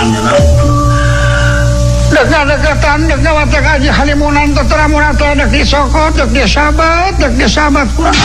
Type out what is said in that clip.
dekat-dekatan dek watak aja halimunan teteramunan teh dek disokot dek disabat kurang